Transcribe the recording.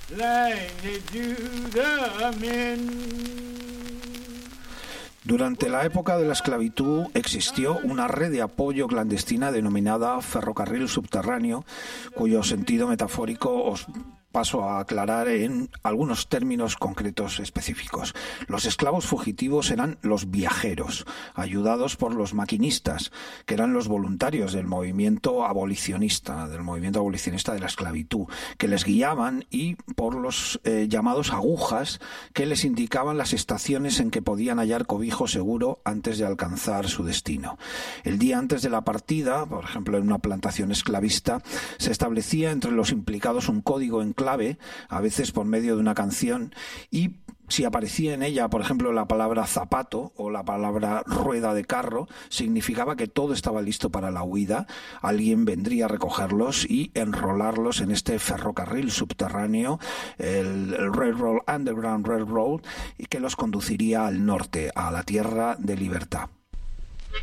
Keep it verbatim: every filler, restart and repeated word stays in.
Durante la época de la esclavitud existió una red de apoyo clandestina denominada ferrocarril subterráneo, cuyo sentido metafórico os paso a aclarar en algunos términos concretos específicos. Los esclavos fugitivos eran los viajeros, ayudados por los maquinistas, que eran los voluntarios del movimiento abolicionista, del movimiento abolicionista de la esclavitud, que les guiaban, y por los eh, llamados agujas, que les indicaban las estaciones en que podían hallar cobijo seguro antes de alcanzar su destino. El día antes de la partida, por ejemplo en una plantación esclavista, se establecía entre los implicados un código en clave, a veces por medio de una canción, y si aparecía en ella, por ejemplo, la palabra zapato o la palabra rueda de carro, significaba que todo estaba listo para la huida. Alguien vendría a recogerlos y enrolarlos en este ferrocarril subterráneo, el, el Railroad, Underground Railroad, y que los conduciría al norte, a la tierra de libertad.